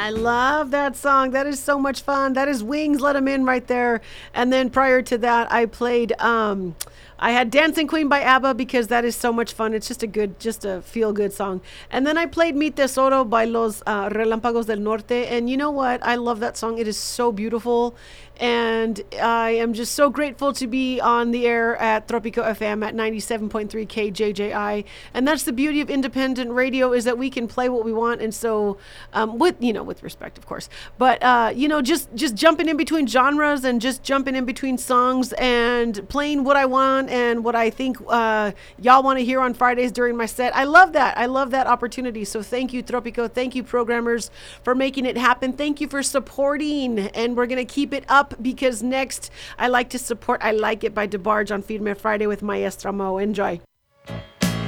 I love that song. That is so much fun. That is Wings, Let 'Em In right there. And then prior to that, I played I had Dancing Queen by ABBA because that is so much fun. It's just a feel good song. And then I played Mi Tesoro by Los Relámpagos del Norte. And you know what? I love that song. It is so beautiful. And I am just so grateful to be on the air at Tropico FM at 97.3 KJJI. And that's the beauty of independent radio, is that we can play what we want. And so, with respect, of course, but, just jumping in between genres and just jumping in between songs and playing what I want and what I think y'all want to hear on Fridays during my set. I love that. I love that opportunity. So thank you, Tropico. Thank you, programmers, for making it happen. Thank you for supporting. And we're going to keep it up, because next I like to support I Like It by DeBarge on Feed Me Friday with Maestra Mo. Enjoy.